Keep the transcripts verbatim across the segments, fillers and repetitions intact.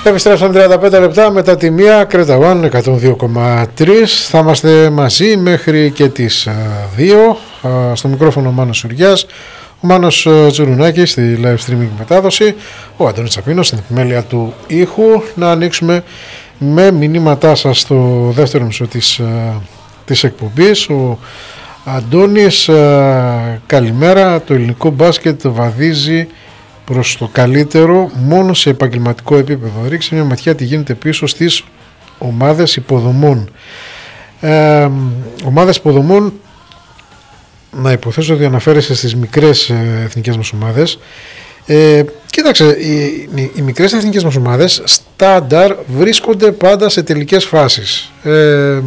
Επιστρέψαμε τριάντα πέντε λεπτά μετά τη μία, Κρέτα One εκατόν δύο κόμμα τρία. Θα είμαστε μαζί μέχρι και τις δύο. Στο μικρόφωνο ο Μάνος Σουριάς, ο Μάνος Τζουρουνάκης στη live streaming μετάδοση, ο Αντώνης Τσαπίνος στην επιμέλεια του ήχου. Να ανοίξουμε με μηνύματά σας στο δεύτερο μισό της, της εκπομπής. Ο Αντώνης, καλημέρα. Το ελληνικό μπάσκετ βαδίζει προς το καλύτερο μόνο σε επαγγελματικό επίπεδο. Ρίξτε μια ματιά τι γίνεται πίσω στις ομάδες υποδομών. Ε, ομάδες υποδομών, να υποθέσω ότι αναφέρεσαι στις μικρές εθνικές μας ομάδες. Ε, κοίταξε, οι, οι, οι μικρές εθνικές μας ομάδες στάνταρ βρίσκονται πάντα σε τελικές φάσεις. Ε,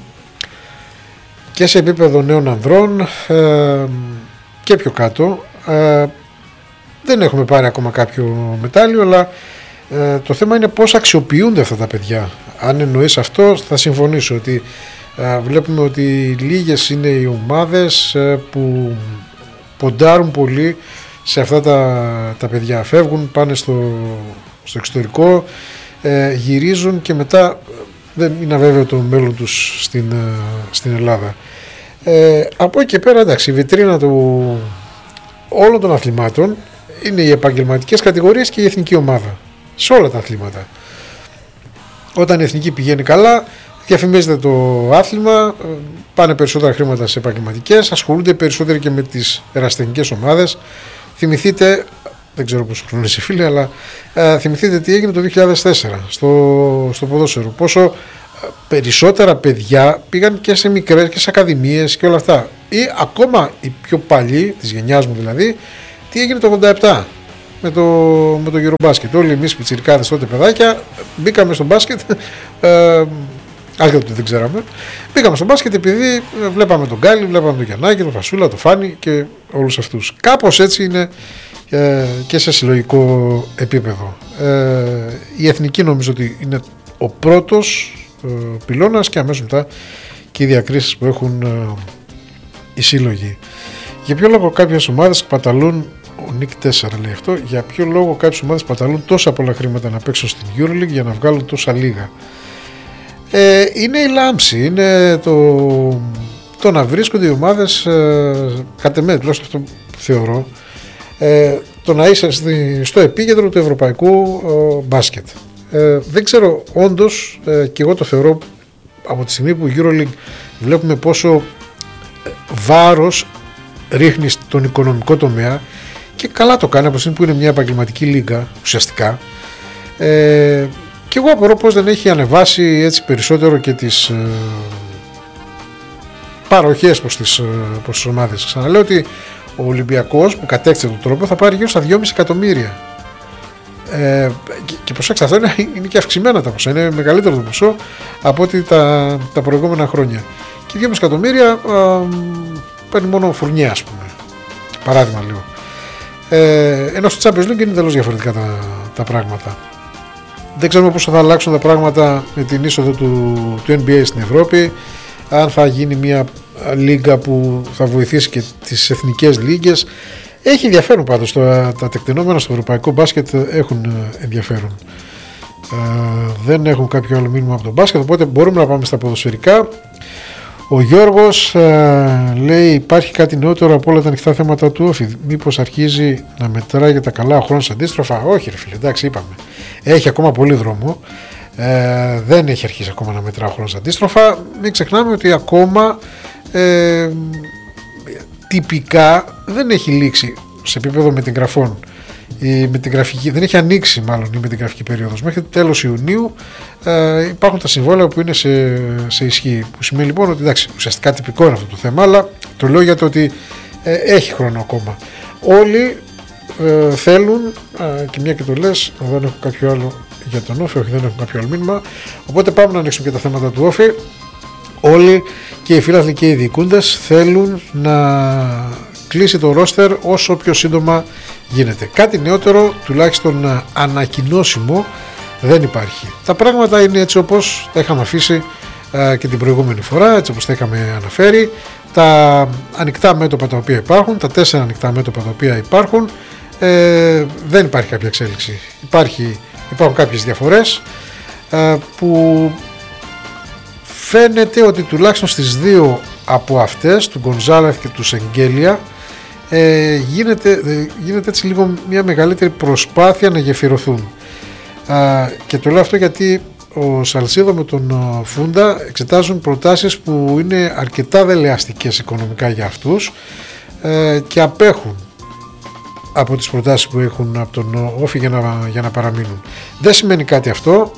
και σε επίπεδο νέων ανδρών ε, και πιο κάτω. Ε, δεν έχουμε πάρει ακόμα κάποιο μετάλλιο, αλλά ε, το θέμα είναι πώς αξιοποιούνται αυτά τα παιδιά. Αν εννοείς αυτό, θα συμφωνήσω ότι ε, βλέπουμε ότι λίγες είναι οι ομάδες ε, που ποντάρουν πολύ σε αυτά τα, τα παιδιά. Φεύγουν, πάνε στο, στο εξωτερικό, ε, γυρίζουν και μετά δεν είναι αβέβαιο το μέλλον τους στην, ε, στην Ελλάδα. Ε, από εκεί και πέρα, εντάξει, η βιτρίνα του όλων των αθλημάτων είναι οι επαγγελματικές κατηγορίες και η εθνική ομάδα. Σε όλα τα αθλήματα. Όταν η εθνική πηγαίνει καλά, διαφημίζεται το άθλημα, πάνε περισσότερα χρήματα σε επαγγελματικές, ασχολούνται περισσότερο και με τις ερασιτεχνικές ομάδες. Θυμηθείτε, δεν ξέρω πόσο χρόνο είσαι φίλε, αλλά ε, θυμηθείτε τι έγινε το δύο χιλιάδες τέσσερα στο, στο ποδόσφαιρο. Πόσο περισσότερα παιδιά πήγαν και σε μικρές και σε ακαδημίες και όλα αυτά. Ή ακόμα οι πιο παλιοί, της γενιάς μου δηλαδή, τι έγινε το ογδόντα επτά με το, με το Eurobasket. Όλοι εμείς πιτσιρικάδες τότε παιδάκια μπήκαμε στο μπάσκετ, ε, άσχετα ότι δεν ξέραμε, μπήκαμε στο μπάσκετ επειδή βλέπαμε τον Γκάλι, βλέπαμε τον Γιαννάκη, τον Φασούλα, τον Φάνη και όλους αυτούς. Κάπως έτσι είναι ε, και σε συλλογικό επίπεδο. Ε, η εθνική νομίζω ότι είναι ο πρώτος ε, πυλώνας και αμέσως μετά και οι διακρίσεις που έχουν ε, οι σύλλογοι. Για ποιο λόγο κάποιες ομάδες παταλούν, ο Νίκ τέσσερα λέει αυτό, για ποιο λόγο κάποιες ομάδες παταλούν τόσα πολλά χρήματα να παίξουν στην EuroLeague για να βγάλουν τόσα λίγα. Ε, είναι η λάμψη, είναι το, το να βρίσκονται οι ομάδες, ε, κατ' εμέ τουλάχιστον αυτό θεωρώ, ε, το να είσαι στη, στο επίκεντρο του ευρωπαϊκού ε, μπάσκετ. Ε, δεν ξέρω, όντως, ε, και εγώ το θεωρώ από τη στιγμή που η EuroLeague βλέπουμε πόσο βάρος ρίχνει στον οικονομικό τομέα και καλά το κάνει από τη στιγμή που είναι μια επαγγελματική λίγα ουσιαστικά, ε, και εγώ απορώ πως δεν έχει ανεβάσει έτσι περισσότερο και τις ε, παροχές προς τις, ε, προς τις ομάδες. Ξαναλέω ότι ο Ολυμπιακός που κατέκτησε τον τρόπο θα πάρει γύρω στα δυόμισι εκατομμύρια, ε, και, και προσέξτε, αυτό είναι, είναι και αυξημένα τα ποσά, είναι μεγαλύτερο το ποσό από ότι τα, τα προηγούμενα χρόνια, και δυόμισι εκατομμύρια ε, παίρνει μόνο Φουρνιέ, ας πούμε, παράδειγμα λέω. Ε, ενώ στο Champions League είναι εντελώς διαφορετικά τα, τα πράγματα. Δεν ξέρουμε πώς θα αλλάξουν τα πράγματα με την είσοδο του, του N B A στην Ευρώπη, αν θα γίνει μια λίγα που θα βοηθήσει και τις εθνικές λίγες. Έχει ενδιαφέρον πάντως, τα, τα τεκτενόμενα στο ευρωπαϊκό μπάσκετ έχουν ενδιαφέρον. Ε, δεν έχουν κάποιο άλλο μήνυμα από τον μπάσκετ, οπότε μπορούμε να πάμε στα ποδοσφαιρικά. Ο Γιώργος ε, λέει, υπάρχει κάτι νεότερο από όλα τα ανοιχτά θέματα του Όφη? Μήπως αρχίζει να μετράει για τα καλά ο χρόνος αντίστροφα? Όχι ρε φίλε, εντάξει, είπαμε, έχει ακόμα πολύ δρόμο, ε, δεν έχει αρχίσει ακόμα να μετράει ο χρόνος αντίστροφα. Μην ξεχνάμε ότι ακόμα ε, τυπικά δεν έχει λήξει σε επίπεδο μετεγγραφών. Η μετεγγραφική, δεν έχει ανοίξει μάλλον η μετεγγραφική περίοδος. Μέχρι τέλος Ιουνίου ε, υπάρχουν τα συμβόλαια που είναι σε, σε ισχύ. Που σημαίνει λοιπόν ότι εντάξει, ουσιαστικά τυπικό είναι αυτό το θέμα, αλλά το λέω για το ότι ε, έχει χρόνο ακόμα. Όλοι ε, θέλουν, ε, και μια και το λες, δεν έχω κάποιο άλλο για τον Όφη, όχι δεν έχω κάποιο άλλο μήνυμα. Οπότε πάμε να ανοίξουμε και τα θέματα του Όφη. Όλοι και οι φίλαθλοι και οι διοικούντες θέλουν να κλείσει το ρόστερ όσο πιο σύντομα γίνεται. Κάτι νεότερο, τουλάχιστον ανακοινώσιμο, δεν υπάρχει. Τα πράγματα είναι έτσι όπως τα είχαμε αφήσει ε, και την προηγούμενη φορά, έτσι όπως τα είχαμε αναφέρει. Τα ανοιχτά μέτωπα τα οποία υπάρχουν, τα τέσσερα ανοιχτά μέτωπα τα οποία υπάρχουν, ε, δεν υπάρχει κάποια εξέλιξη. Υπάρχει υπάρχουν κάποιες διαφορές που φαίνεται ότι τουλάχιστον στις δύο από αυτές, του Γκονζάλεθ και του Σεγγέλια, ε, γίνεται, ε, γίνεται έτσι λίγο μια μεγαλύτερη προσπάθεια να γεφυρωθούν. Ε, και το λέω αυτό γιατί ο Σαλσίδο με τον Φούντα εξετάζουν προτάσεις που είναι αρκετά δελεαστικές οικονομικά για αυτούς ε, και απέχουν από τις προτάσεις που έχουν από τον Όφη για να, για να παραμείνουν. Δεν σημαίνει κάτι αυτό,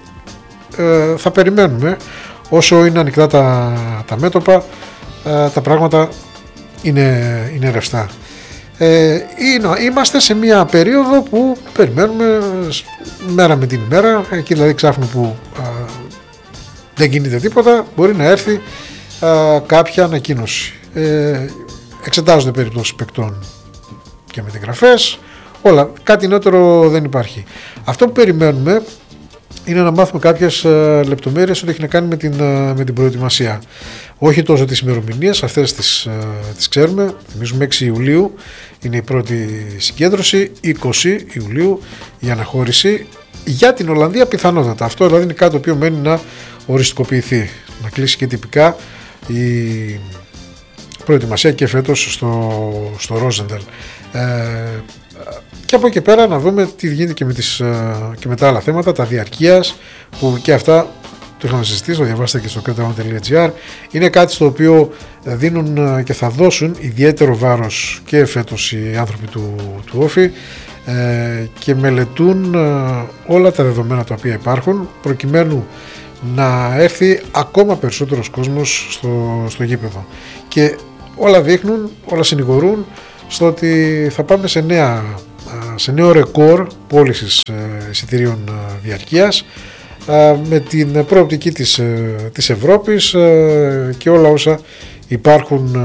ε, θα περιμένουμε. Όσο είναι ανοιχτά τα, τα μέτωπα, ε, τα πράγματα είναι, είναι ρευστά. Ε, είναι, είμαστε σε μια περίοδο που περιμένουμε μέρα με την ημέρα, εκεί δηλαδή ξάφνου που α, δεν κινείται τίποτα, μπορεί να έρθει α, κάποια ανακοίνωση. Ε, εξετάζονται περιπτώσεις παικτών και μετεγραφές, όλα, κάτι νεότερο δεν υπάρχει. Αυτό που περιμένουμε είναι να μάθουμε κάποιες ε, λεπτομέρειες ότι έχει να κάνει με την, ε, με την προετοιμασία. Όχι τόσο τις ημερομηνίες, αυτές τις, ε, τις ξέρουμε. Θυμίζουμε έξι Ιουλίου είναι η πρώτη συγκέντρωση, είκοσι Ιουλίου η αναχώρηση για την Ολλανδία πιθανότατα. Αυτό δηλαδή είναι κάτι το οποίο μένει να οριστικοποιηθεί, να κλείσει και τυπικά η προετοιμασία και φέτος στο, στο Ρόζεντελ. Ε, και από εκεί πέρα να δούμε τι γίνεται και με, τις, και με τα άλλα θέματα, τα διαρκείας, που και αυτά το είχαμε συζητήσει, το διαβάσετε και στο κρέτα τελεία τζι άρ. Είναι κάτι στο οποίο δίνουν και θα δώσουν ιδιαίτερο βάρος και φέτος οι άνθρωποι του, του Όφη ε, και μελετούν ε, όλα τα δεδομένα τα οποία υπάρχουν προκειμένου να έρθει ακόμα περισσότερος κόσμος στο, στο γήπεδο. Και όλα δείχνουν, όλα συνηγορούν στο ότι θα πάμε σε, νέα, σε νέο ρεκόρ πώλησης εισιτηρίων διαρκείας με την προοπτική της, της Ευρώπης και όλα όσα υπάρχουν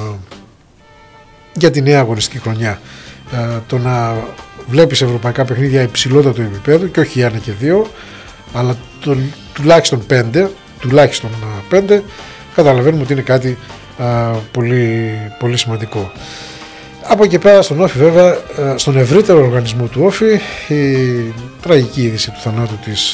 για τη νέα αγωνιστική χρονιά. Το να βλέπεις ευρωπαϊκά παιχνίδια υψηλότατου επίπεδου και όχι ένα και δύο, αλλά το, τουλάχιστον πέντε, τουλάχιστον πέντε, καταλαβαίνουμε ότι είναι κάτι α, πολύ, πολύ σημαντικό. Από εκεί πέρα στον Όφη, βέβαια, στον ευρύτερο οργανισμό του Όφη, η τραγική είδηση του θανάτου της,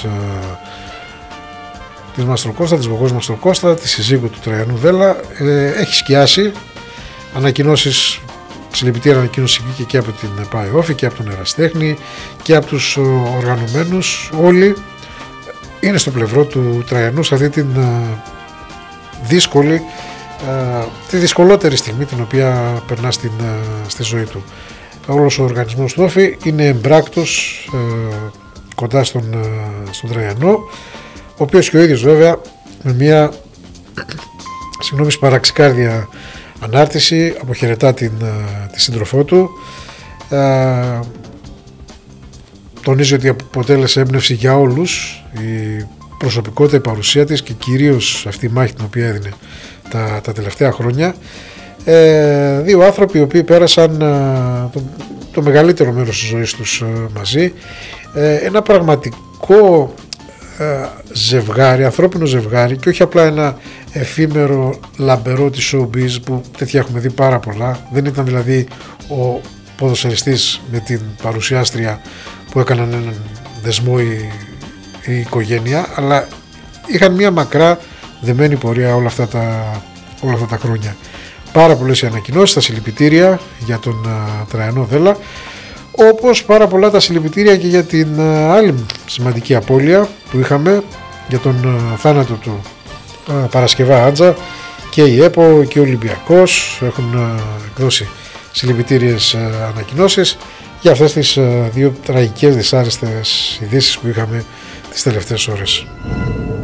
της Μαστροκώστα, της Γογός Μαστροκώστα, της συζύγου του Τραϊανού Δέλα, ε, έχει σκιάσει. Ανακοινώσεις, συλληπιτήρια ανακοίνωση βγήκε και από την ΠΑΕ Όφη και από τον Εραστέχνη και από τους οργανωμένους. Όλοι είναι στο πλευρό του Τραϊανού σε αυτή την δύσκολη, τη δυσκολότερη στιγμή την οποία περνά στην, στη ζωή του. Όλος ο οργανισμός του Όφη είναι εμπράκτος κοντά στον, στον Τραϊανό, ο οποίος και ο ίδιος βέβαια με μια συγγνώμη παραξικάρδια ανάρτηση αποχαιρετά την, τη σύντροφό του. Ε, τονίζει ότι αποτέλεσε έμπνευση για όλους η προσωπικότητα, η παρουσία της και κυρίως αυτή η μάχη την οποία έδινε τα, τα τελευταία χρόνια. Ε, δύο άνθρωποι οι οποίοι πέρασαν ε, το, το μεγαλύτερο μέρος της ζωής τους ε, μαζί. Ε, ένα πραγματικό ε, ζευγάρι, ανθρώπινο ζευγάρι και όχι απλά ένα εφήμερο λαμπερό της showbiz που τέτοια έχουμε δει πάρα πολλά. Δεν ήταν δηλαδή ο ποδοσφαιριστής με την παρουσιάστρια που έκαναν έναν δεσμό η, η οικογένεια, αλλά είχαν μια μακρά δεμένη πορεία όλα αυτά τα, όλα αυτά τα χρόνια. Πάρα πολλές οι ανακοινώσεις, τα συλληπιτήρια για τον uh, Τραϊανό Δέλα, όπως πάρα πολλά τα συλληπιτήρια και για την uh, άλλη σημαντική απώλεια που είχαμε για τον uh, θάνατο του uh, Παρασκευά Άντζα. Και η ΕΠΟ και ο Ολυμπιακός έχουν uh, εκδώσει συλληπιτήριες uh, ανακοινώσεις για αυτές τις uh, δύο τραγικές δυσάρεστες ειδήσεις που είχαμε τις τελευταίες ώρες.